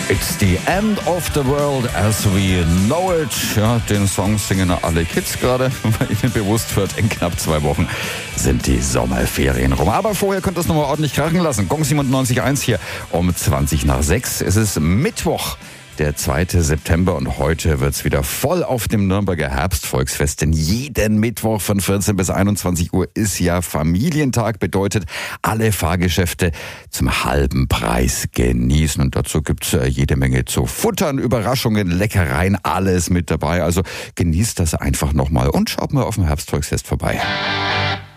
It's the end of the world as we know it. Ja, den Song singen alle Kids gerade, weil ihnen bewusst wird, in knapp 2 Wochen sind die Sommerferien rum. Aber vorher könnt ihr es nochmal ordentlich krachen lassen. Gong 97.1 hier um 20:20. Es ist Mittwoch, der 2. September, und heute wird's wieder voll auf dem Nürnberger Herbstvolksfest. Denn jeden Mittwoch von 14 bis 21 Uhr ist ja Familientag. Bedeutet, alle Fahrgeschäfte zum halben Preis genießen. Und dazu gibt's jede Menge zu futtern, Überraschungen, Leckereien, alles mit dabei. Also genießt das einfach nochmal und schaut mal auf dem Herbstvolksfest vorbei.